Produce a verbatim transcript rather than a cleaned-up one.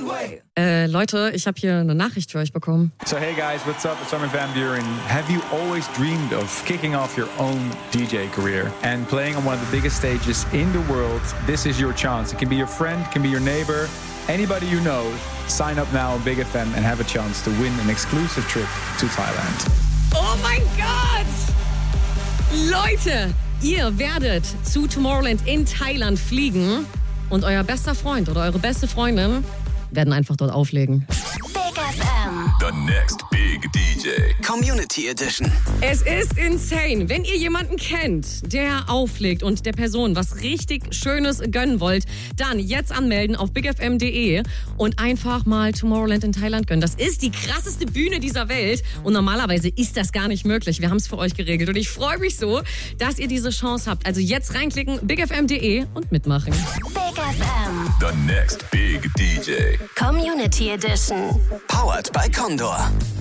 Äh, Leute, ich habe hier eine Nachricht für euch bekommen. So hey guys, what's up? It's Armin van Buren. Have you always dreamed of kicking off your own D J career and playing on one of the biggest stages in the world? This is your chance. It can be your friend, it can be your neighbor, anybody you know. Sign up now on Big F M and have a chance to win an exclusive trip to Thailand. Oh mein Gott! Leute, ihr werdet zu Tomorrowland in Thailand fliegen und euer bester Freund oder eure beste Freundin werden einfach dort auflegen. Big F M. The next big D J. Community Edition. Es ist insane. Wenn ihr jemanden kennt, der auflegt und der Person was richtig Schönes gönnen wollt, dann jetzt anmelden auf big f m punkt d e und einfach mal Tomorrowland in Thailand gönnen. Das ist die krasseste Bühne dieser Welt und normalerweise ist das gar nicht möglich. Wir haben es für euch geregelt und ich freue mich so, dass ihr diese Chance habt. Also jetzt reinklicken, big f m punkt d e und mitmachen. Big F M. The next big D J. Community Edition. Powered by Condor.